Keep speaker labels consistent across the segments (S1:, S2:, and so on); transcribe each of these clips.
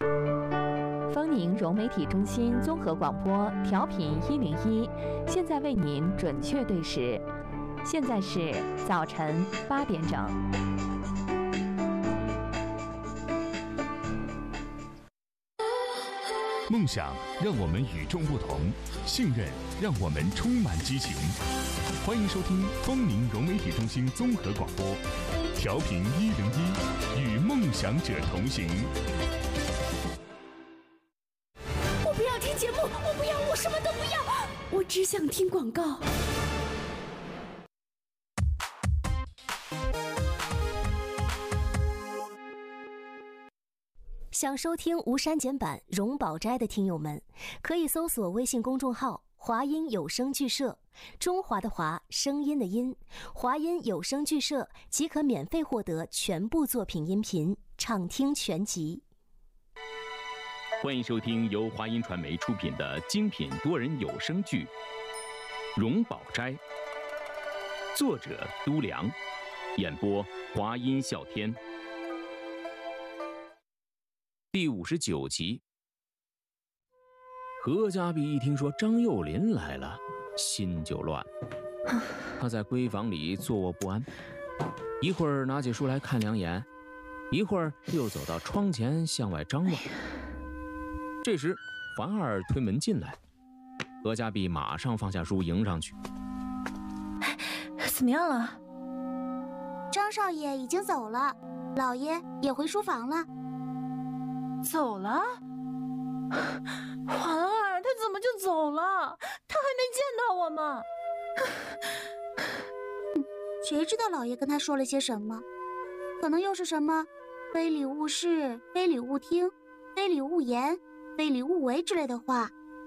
S1: 丰宁融媒体中心综合广播调频101，现在为您准确对时，现在是早晨8点整。
S2: 梦想让我们与众不同，信任让我们充满激情。欢迎收听丰宁融媒体中心综合广播，调频101，与梦想者同行。
S3: 我不要听节目，我不要，我什么都不要，我只想听广告。
S4: 想收听无删减版《荣宝斋》的听友们，可以搜索微信公众号“华音有声剧社”，中华的华，声音的音，华音有声剧社即可免费获得全部作品音频，畅听全集。
S5: 欢迎收听由华音传媒出品的精品多人有声剧《荣宝斋》，作者都良，演播华音笑天。第59集。何家碧一听说张幼林来了，心就乱。他在闺房里坐卧不安，一会儿拿起书来看两眼，一会儿又走到窗前向外张望。这时环儿推门进来，何家碧马上放下书迎上去。
S6: 怎么样了？
S7: 张少爷已经走了，老爷也回书房了。
S6: 走了？环儿，他怎么就走了？他还没见到我吗？
S7: 谁知道老爷跟他说了些什么？可能又是什么非礼勿视、非礼勿听、非礼勿言、非礼勿为之类的话。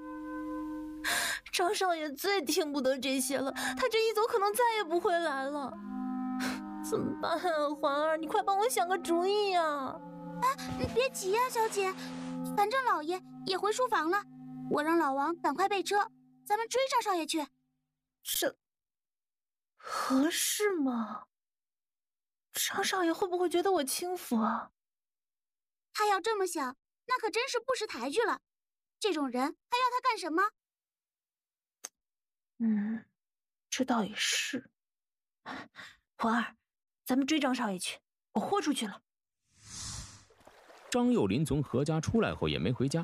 S6: 张少爷最听不得这些了，他这一走可能再也不回来了。怎么办啊，环儿，你快帮我想个主意啊！
S7: 你别急呀，小姐，反正老爷也回书房了，我让老王赶快备车，咱们追张少爷去。
S6: 这合适吗？张少爷会不会觉得我轻浮啊？
S7: 他要这么想，那可真是不识抬举了。这种人还要他干什么？
S6: 这倒也是。环儿，咱们追张少爷去，我豁出去了。
S5: 张幼林从何家出来后也没回家，